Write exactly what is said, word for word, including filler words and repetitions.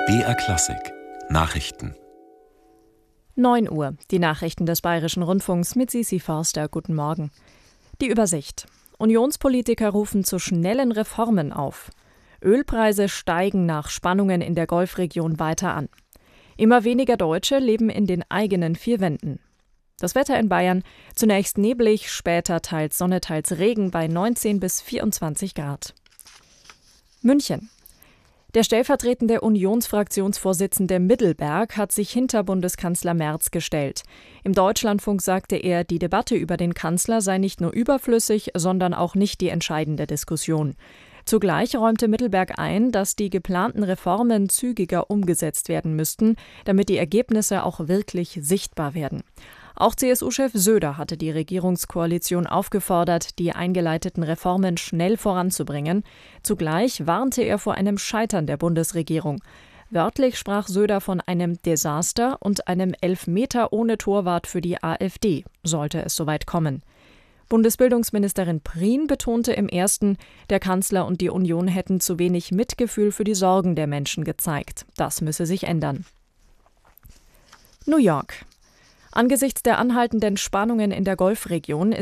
B R Klassik Nachrichten. neun Uhr, die Nachrichten des Bayerischen Rundfunks mit Sisi Forster. Guten Morgen. Die Übersicht. Unionspolitiker rufen zu schnellen Reformen auf. Ölpreise steigen nach Spannungen in der Golfregion weiter an. Immer weniger Deutsche leben in den eigenen vier Wänden. Das Wetter in Bayern: zunächst neblig, später teils Sonne, teils Regen bei neunzehn bis vierundzwanzig Grad. München. Der stellvertretende Unionsfraktionsvorsitzende Middelberg hat sich hinter Bundeskanzler Merz gestellt. Im Deutschlandfunk sagte er, die Debatte über den Kanzler sei nicht nur überflüssig, sondern auch nicht die entscheidende Diskussion. Zugleich räumte Middelberg ein, dass die geplanten Reformen zügiger umgesetzt werden müssten, damit die Ergebnisse auch wirklich sichtbar werden. Auch C S U-Chef Söder hatte die Regierungskoalition aufgefordert, die eingeleiteten Reformen schnell voranzubringen. Zugleich warnte er vor einem Scheitern der Bundesregierung. Wörtlich sprach Söder von einem Desaster und einem Elfmeter ohne Torwart für die AfD, sollte es soweit kommen. Bundesbildungsministerin Prien betonte im ersten, der Kanzler und die Union hätten zu wenig Mitgefühl für die Sorgen der Menschen gezeigt. Das müsse sich ändern. New York. Angesichts der anhaltenden Spannungen in der Golfregion